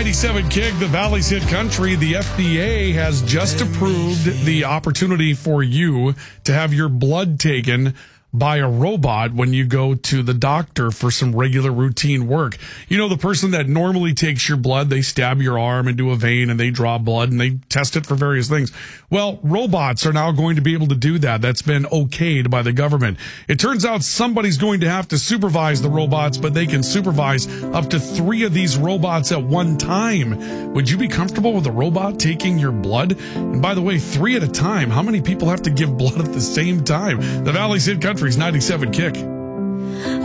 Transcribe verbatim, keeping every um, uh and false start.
ninety-seven Kick, the Valley's Hit Country. The F D A has just approved the opportunity for you to have your blood taken by a robot when you go to the doctor for some regular routine work. You know, the person that normally takes your blood, they stab your arm into a vein and they draw blood and they test it for various things. Well, robots are now going to be able to do that. That's been okayed by the government. It turns out somebody's going to have to supervise the robots, but they can supervise up to three of these robots at one time. Would you be comfortable with a robot taking your blood? And by the way, three at a time. How many people have to give blood at the same time? The Valley's Hit Country's ninety-seven Kick.